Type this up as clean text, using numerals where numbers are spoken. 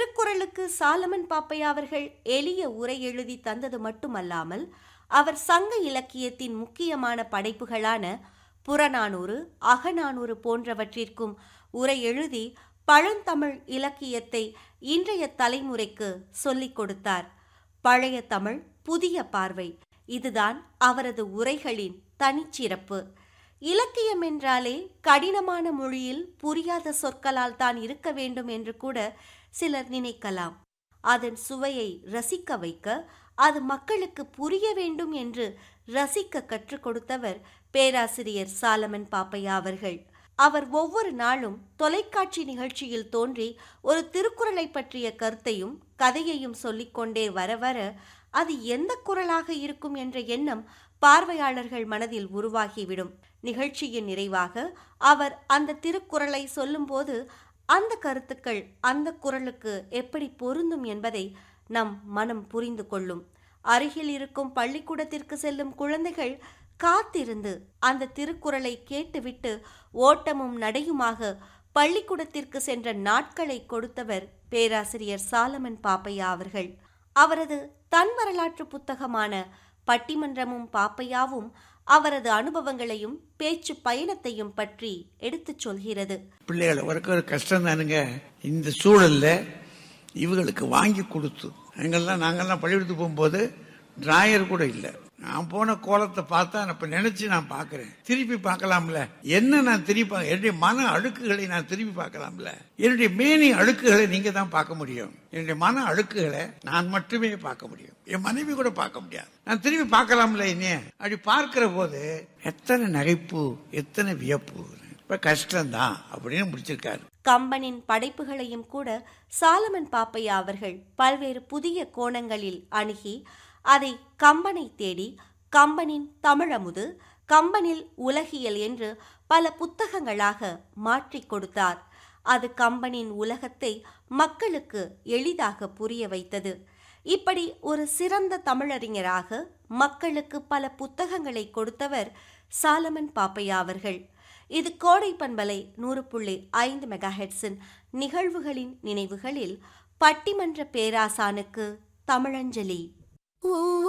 திருக்குறளுக்கு சாலமன் பாப்பையா அவர்கள் எளிய உரை எழுதி தந்தது மட்டுமல்லாமல், அவர் சங்க இலக்கியத்தின் முக்கியமான படைப்புகளான புறநானூறு, அகநானூறு போன்றவற்றிற்கும் உரை எழுதி பழந்தமிழ் இலக்கியத்தை இன்றைய தலைமுறைக்கு சொல்லிக் கொடுத்தார். பழைய தமிழ், புதிய பார்வை, இதுதான் அவரது உரைகளின் தனிச்சிறப்பு. இலக்கியம் என்றாலே கடினமான மொழியில் புரியாத சொற்களால் தான் இருக்க வேண்டும் என்று கூட சிலர் நினைக்கலாம். அதன் சுவையை ரசிக்க வைக்க, அது மக்களுக்கு புரிய வேண்டும் என்று ரசிக்க கற்றுக் கொடுத்தவர் பேராசிரியர் சாலமன் பாப்பையா அவர்கள். அவர் ஒவ்வொரு நாளும் தொலைக்காட்சி நிகழ்ச்சியில் தோன்றி ஒரு திருக்குறளை பற்றிய கருத்தையும் கதையையும் சொல்லிக்கொண்டே வர வர அது எந்த குறளாக இருக்கும் என்ற எண்ணம் பார்வையாளர்கள் மனதில் உருவாகிவிடும். நிகழ்ச்சியின் நிறைவாக அவர் அந்த திருக்குறளை சொல்லும்போது அந்த கருத்துக்கள் அந்த குறளுக்கு எப்படி பொருந்தும் என்பதை நம் மனம் புரிந்து கொள்ளும். அருகில் இருக்கும் பள்ளிக்கூடத்திற்கு செல்லும் குழந்தைகள் காத்திருந்து அந்த திருக்குறளை கேட்டுவிட்டு ஓட்டமும் நடையுமாக பள்ளிக்கூடத்திற்கு சென்ற நாட்களை கொடுத்தவர் பேராசிரியர் சாலமன் பாப்பையா அவர்கள். அவரது தன் வரலாற்று புத்தகமான பட்டிமன்றமும் பாப்பையாவும் அவரது அனுபவங்களையும் பேச்சு பயணத்தையும் பற்றி எடுத்துச் சொல்கிறது. பிள்ளைகளை வளர்க்க கஷ்டம் தானுங்க. இந்த சூழல்ல இவங்களுக்கு வாங்கி கொடுத்து நாங்கெல்லாம் பள்ளிக்கூடத்துக்கு போகும்போது டிராயர் கூட இல்லை. நான் போன கோலத்தை பார்த்தா இப்ப நினைச்சு நான் பாக்குறேன். திருப்பி பார்க்கலாம்ல, என்ன நான் திருப்பி என்னுடைய மன அழுக்குகளை நான் திருப்பி பார்க்கலாம்ல. என்னுடைய மேனி அழுக்குகளை நீங்க தான் பார்க்க முடியும். என்னுடைய மன அழுக்குகளை நான் மட்டுமே பார்க்க முடியும். என் மனைவி கூட பார்க்க முடியாது. நான் திருப்பி பார்க்கலாம்ல. என்ன அப்படி பார்க்கிற போது எத்தனை நகைப்பு, எத்தனை வியப்பு. இப்ப கஷ்டம்தான் அப்படின்னு முடிச்சிருக்காரு. கம்பனின் படைப்புகளையும் கூட சாலமன் பாப்பையா அவர்கள் பல்வேறு புதிய கோணங்களில் அணுகி அதை கம்பனை தேடி கம்பனின் தமிழமுது, கம்பனில் உலகியல் என்று பல புத்தகங்களாக மாற்றிக் கொடுத்தார். அது கம்பனின் உலகத்தை மக்களுக்கு எளிதாக புரிய வைத்தது. இப்படி ஒரு சிறந்த தமிழறிஞராக மக்களுக்கு பல புத்தகங்களை கொடுத்தவர் சாலமன் பாப்பையா அவர்கள். இது கோடை பண்பலை 100.5 மெகாஹெர்ட்ஸின் நிகழ்வுகளின் நினைவுகளில் பட்டிமன்ற பேராசானுக்கு தமிழஞ்சலி.